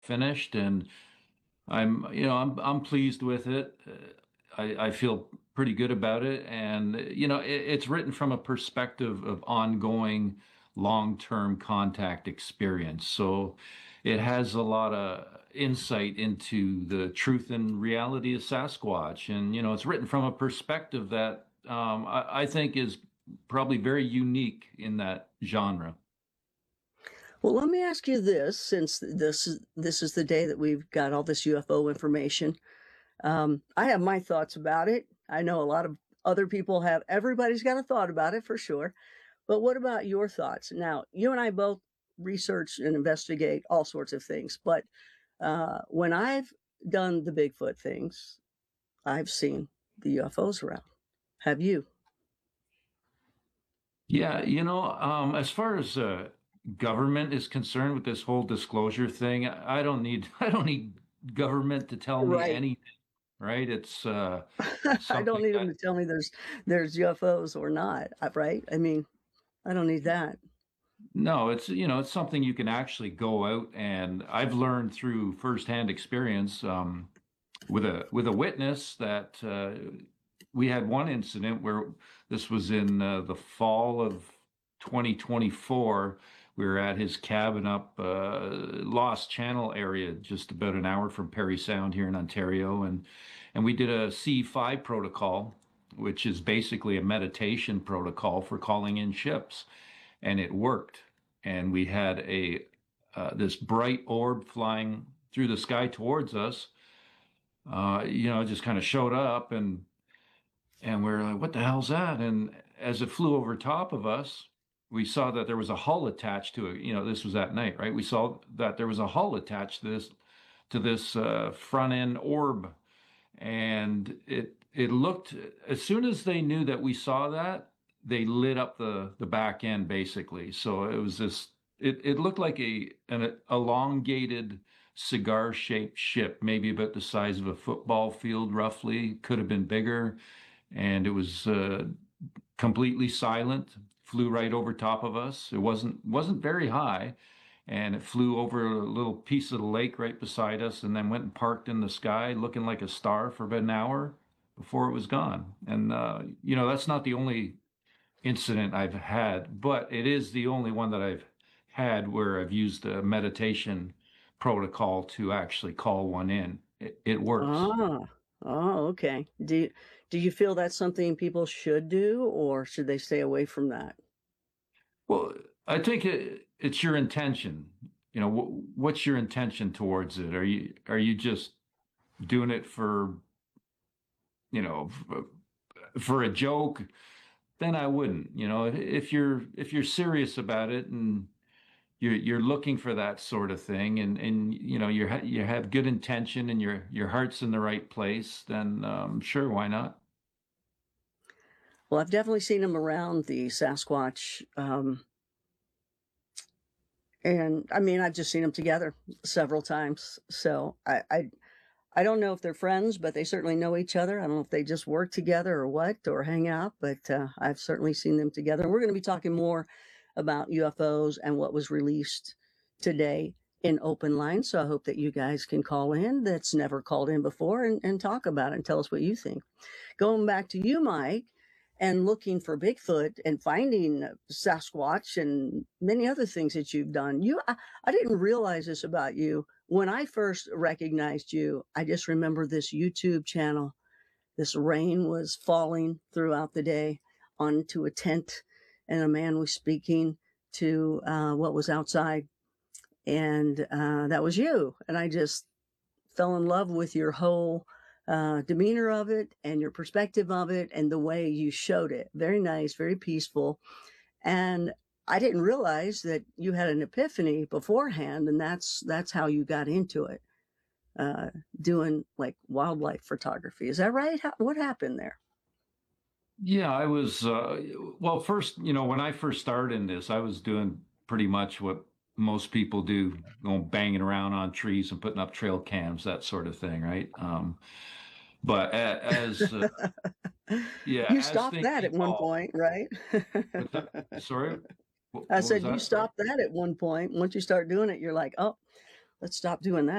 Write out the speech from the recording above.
finished, and I'm pleased with it. I feel pretty good about it, and it's written from a perspective of ongoing long-term contact experience. So it has a lot of insight into the truth and reality of Sasquatch, and it's written from a perspective that I think is probably very unique in that genre. Well, let me ask you this, since this is the day that we've got all this UFO information. I have my thoughts about it. I know a lot of other people have. Everybody's got a thought about it for sure. But what about your thoughts? Now, you and I both research and investigate all sorts of things, but when I've done the Bigfoot things, I've seen the UFOs around. Have you? Yeah, as far as government is concerned with this whole disclosure thing, I don't need I don't need government to tell me Right. anything, right? It's I don't something need them that to tell me there's UFOs or not, right? I mean, I don't need that. no, it's something you can actually go out, and I've learned through firsthand experience with a witness that we had one incident where this was in the fall of 2024. We were at his cabin up Lost Channel area, just about an hour from Parry Sound here in Ontario, and we did a C5 protocol, which is basically a meditation protocol for calling in ships, and it worked. And we had a this bright orb flying through the sky towards us. Just kind of showed up, and we're like, what the hell's that? And as it flew over top of us, we saw that there was a hull attached to it. This was at night, right? We saw that there was a hull attached to this front end orb, and it looked, as soon as they knew that we saw that, they lit up the back end basically. So it was this. It looked like an elongated cigar-shaped ship, maybe about the size of a football field, roughly. Could have been bigger, and it was completely silent. Flew right over top of us. It wasn't very high, and it flew over a little piece of the lake right beside us, and then went and parked in the sky, looking like a star for about an hour before it was gone. And that's not the only incident I've had, but it is the only one that I've had where I've used a meditation protocol to actually call one in. It works. Ah, oh, okay. Do you feel that's something people should do, or should they stay away from that? Well, I think it's your intention. What's your intention towards it? Are you just doing it you know, for a joke? Then I wouldn't. If you're serious about it and you're looking for that sort of thing, and you have good intention and your heart's in the right place, then sure, why not? Well, I've definitely seen them around the Sasquatch, and I mean, I've just seen them together several times. So I don't know if they're friends, but they certainly know each other. I don't know if they just work together or what, or hang out, but I've certainly seen them together. And we're going to be talking more about UFOs and what was released today in Open Line. So I hope that you guys can call in that's never called in before and talk about it and tell us what you think. Going back to you, Mike, and looking for Bigfoot and finding Sasquatch and many other things that you've done. I didn't realize this about you. When I first recognized you, I just remember this YouTube channel. This rain was falling throughout the day onto a tent, and a man was speaking to what was outside, and that was you. And I just fell in love with your whole demeanor of it and your perspective of it and the way you showed it. Very nice, very peaceful. And I didn't realize that you had an epiphany beforehand, and that's how you got into it, uh, doing like wildlife photography. Is that right? What happened there? Yeah, I was, well, first, when I first started in this, I was doing pretty much what most people do, going banging around on trees and putting up trail cams, that sort of thing, right? But yeah, You as stopped things that at one evolve, point, right? what's that? Sorry, I what was said you that? Sorry. stopped that at one point. Once you start doing it, you're like, oh, let's stop doing that.